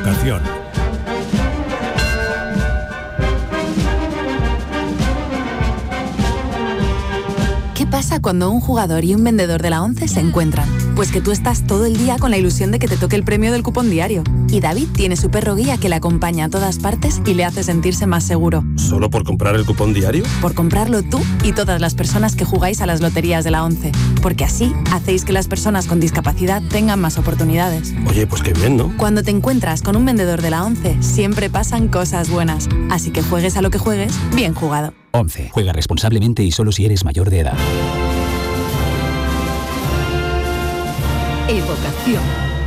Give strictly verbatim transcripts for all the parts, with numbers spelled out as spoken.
Evocación. ¿Qué pasa cuando un jugador y un vendedor de la ONCE se encuentran? Pues que tú estás todo el día con la ilusión de que te toque el premio del cupón diario. Y David tiene su perro guía que le acompaña a todas partes y le hace sentirse más seguro. ¿Solo por comprar el cupón diario? Por comprarlo tú y todas las personas que jugáis a las loterías de la ONCE. Porque así hacéis que las personas con discapacidad tengan más oportunidades. Oye, pues qué bien, ¿no? Cuando te encuentras con un vendedor de la ONCE, siempre pasan cosas buenas. Así que juegues a lo que juegues, bien jugado. ONCE. Juega responsablemente y solo si eres mayor de edad. Evocación.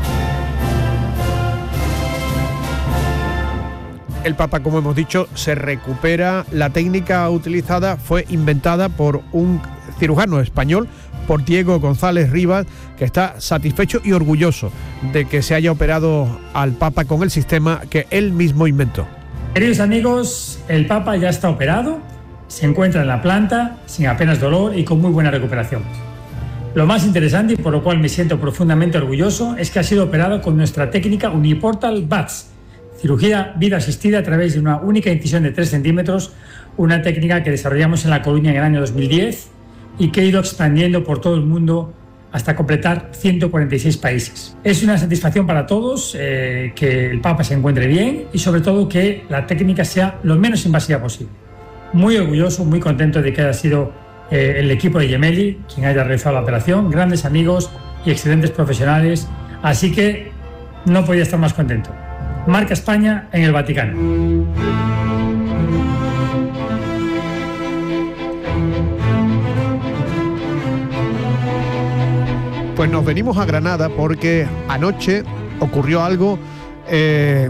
El Papa, como hemos dicho, se recupera. La técnica utilizada fue inventada por un cirujano español, por Diego González Rivas, que está satisfecho y orgulloso de que se haya operado al Papa con el sistema que él mismo inventó. Queridos amigos, el Papa ya está operado, se encuentra en la planta, sin apenas dolor y con muy buena recuperación. Lo más interesante, y por lo cual me siento profundamente orgulloso, es que ha sido operado con nuestra técnica Uniportal B A T S, cirugía vida asistida a través de una única incisión de tres centímetros, una técnica que desarrollamos en La Coruña en el año dos mil diez y que ha ido expandiendo por todo el mundo hasta completar ciento cuarenta y seis países. Es una satisfacción para todos eh, que el Papa se encuentre bien y sobre todo que la técnica sea lo menos invasiva posible. Muy orgulloso, muy contento de que haya sido eh, el equipo de Gemelli quien haya realizado la operación, grandes amigos y excelentes profesionales, así que no podía estar más contento. Marca España en el Vaticano. Pues nos venimos a Granada porque anoche ocurrió algo eh,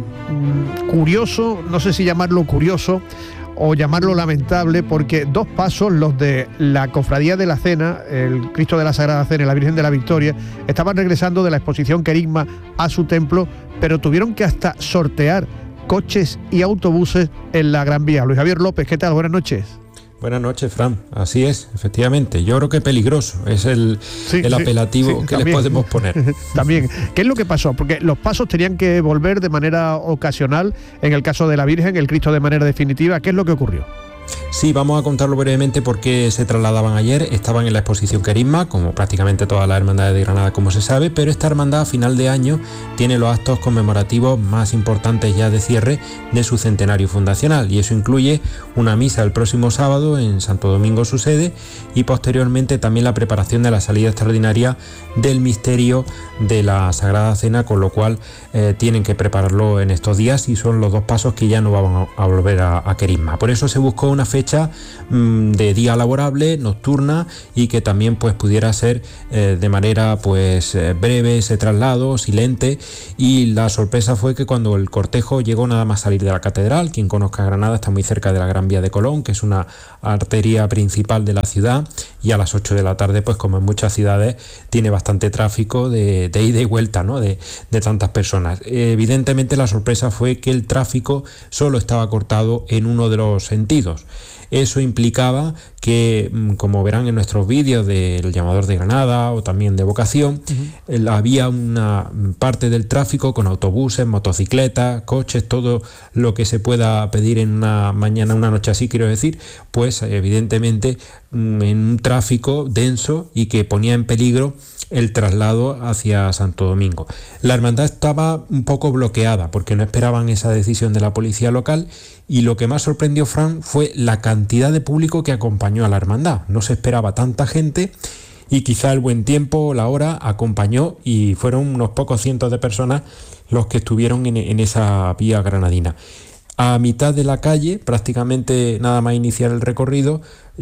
curioso, no sé si llamarlo curioso o llamarlo lamentable, porque dos pasos, los de la Cofradía de la Cena, el Cristo de la Sagrada Cena y la Virgen de la Victoria, estaban regresando de la exposición Querigma a su templo, pero tuvieron que hasta sortear coches y autobuses en la Gran Vía. Luis Javier López, ¿qué tal? Buenas noches. Buenas noches, Fran. Así es, efectivamente. Yo creo que peligroso es el, sí, el apelativo sí, sí, que también le podemos poner. También. ¿Qué es lo que pasó? Porque los pasos tenían que volver de manera ocasional, en el caso de la Virgen, el Cristo de manera definitiva. ¿Qué es lo que ocurrió? Sí, vamos a contarlo brevemente porque se trasladaban ayer, estaban en la exposición Querigma, como prácticamente todas las hermandades de Granada, como se sabe, pero esta hermandad a final de año tiene los actos conmemorativos más importantes ya de cierre de su centenario fundacional, y eso incluye una misa el próximo sábado en Santo Domingo, su sede, y posteriormente también la preparación de la salida extraordinaria del misterio de la Sagrada Cena, con lo cual eh, tienen que prepararlo en estos días, y son los dos pasos que ya no van a, a volver a, a Querigma. Por eso se buscó una fecha mmm, de día laborable, nocturna, y que también pues pudiera ser eh, de manera pues eh, breve ese traslado, silente, y la sorpresa fue que cuando el cortejo llegó nada más salir de la catedral, quien conozca Granada está muy cerca de la Gran Vía de Colón, que es una arteria principal de la ciudad, y a las ocho de la tarde, pues como en muchas ciudades, tiene bastante tráfico de, de ida y vuelta, ¿no? de, de tantas personas. Evidentemente la sorpresa fue que el tráfico solo estaba cortado en uno de los sentidos. Eso implicaba que, como verán en nuestros vídeos del llamador de Granada o también de Evocación, uh-huh. había una parte del tráfico con autobuses, motocicletas, coches, todo lo que se pueda pedir en una mañana, una noche así, quiero decir, pues evidentemente en un tráfico denso y que ponía en peligro el traslado hacia Santo Domingo. La hermandad estaba un poco bloqueada porque no esperaban esa decisión de la policía local, y lo que más sorprendió, Fran, fue la cantidad de público que acompañó a la hermandad. No se esperaba tanta gente, y quizá el buen tiempo, la hora, acompañó, y fueron unos pocos cientos de personas los que estuvieron en, en esa vía granadina. A mitad de la calle, prácticamente nada más iniciar el recorrido,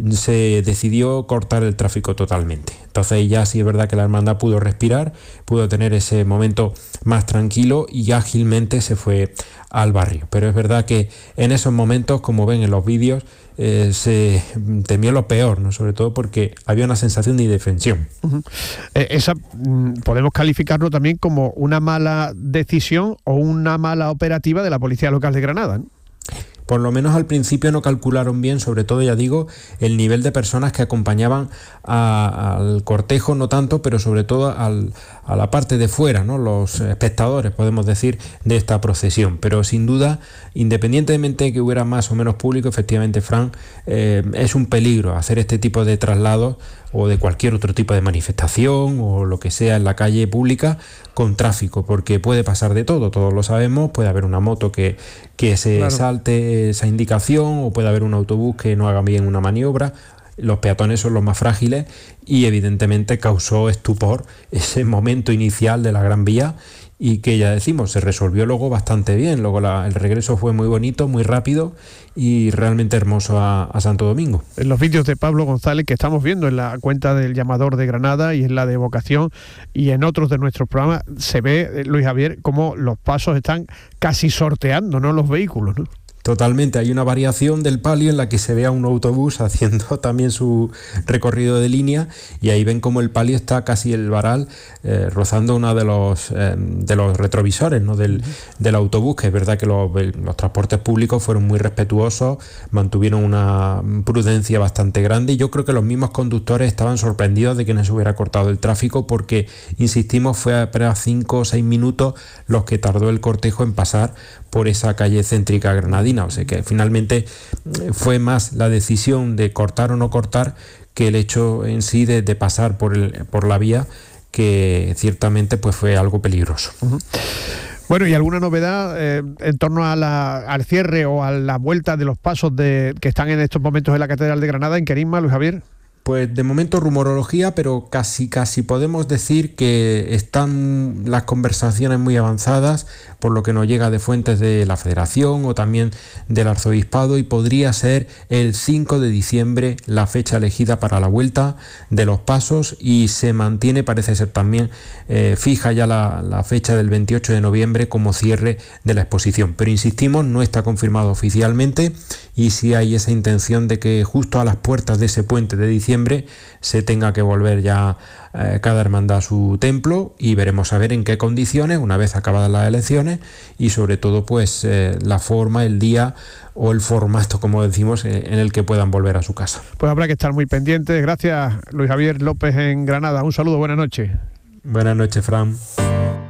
se decidió cortar el tráfico totalmente. Entonces ya sí es verdad que la hermandad pudo respirar, pudo tener ese momento más tranquilo y ágilmente se fue al barrio. Pero es verdad que en esos momentos, como ven en los vídeos, eh, se temió lo peor, ¿no? Sobre todo porque había una sensación de indefensión. Uh-huh. Eh, esa mm, podemos calificarlo también como una mala decisión o una mala operativa de la Policía Local de Granada, ¿no? por lo menos al principio no calcularon bien, sobre todo ya digo, el nivel de personas que acompañaban a, al cortejo, no tanto, pero sobre todo al, a la parte de fuera, ¿no? Los espectadores, podemos decir, de esta procesión. Pero sin duda, independientemente de que hubiera más o menos público, efectivamente, Fran, eh, es un peligro hacer este tipo de traslados o de cualquier otro tipo de manifestación o lo que sea en la calle pública con tráfico, porque puede pasar de todo, todos lo sabemos, puede haber una moto que, que se claro. salte esa indicación, o puede haber un autobús que no haga bien una maniobra. Los peatones son los más frágiles y evidentemente causó estupor ese momento inicial de la Gran Vía, y que ya decimos, se resolvió luego bastante bien. Luego la, el regreso fue muy bonito, muy rápido y realmente hermoso a, a Santo Domingo. En los vídeos de Pablo González que estamos viendo en la cuenta del Llamador de Granada y en la de Vocación y en otros de nuestros programas, se ve, Luis Javier, cómo los pasos están casi sorteando, ¿no?, los vehículos, ¿no? Totalmente, hay una variación del palio en la que se ve a un autobús haciendo también su recorrido de línea, y ahí ven como el palio está casi el varal eh, rozando uno de los eh, de los retrovisores, ¿no?, del, del autobús, que es verdad que los, los transportes públicos fueron muy respetuosos, mantuvieron una prudencia bastante grande, y yo creo que los mismos conductores estaban sorprendidos de que no se hubiera cortado el tráfico, porque, insistimos, fue apenas cinco o seis minutos los que tardó el cortejo en pasar por esa calle céntrica granadina. O sea que finalmente fue más la decisión de cortar o no cortar que el hecho en sí de, de pasar por, el, por la vía, que ciertamente pues fue algo peligroso. Uh-huh. Bueno, ¿y alguna novedad eh, en torno a la, al cierre o a la vuelta de los pasos de, que están en estos momentos en la Catedral de Granada, en Querisma, Luis Javier? Pues de momento rumorología, pero casi casi podemos decir que están las conversaciones muy avanzadas, por lo que nos llega de fuentes de la Federación o también del Arzobispado, y podría ser el cinco de diciembre la fecha elegida para la vuelta de los pasos, y se mantiene, parece ser también eh, fija ya la, la fecha del veintiocho de noviembre como cierre de la exposición. Pero insistimos, no está confirmado oficialmente, y sí hay esa intención de que justo a las puertas de ese puente de diciembre se tenga que volver ya eh, cada hermandad a su templo, y veremos a ver en qué condiciones una vez acabadas las elecciones, y sobre todo pues eh, la forma, el día o el formato, como decimos, eh, en el que puedan volver a su casa. Pues habrá que estar muy pendientes. Gracias, Luis Javier López en Granada. Un saludo, buenas noches. Buenas noches, Fran.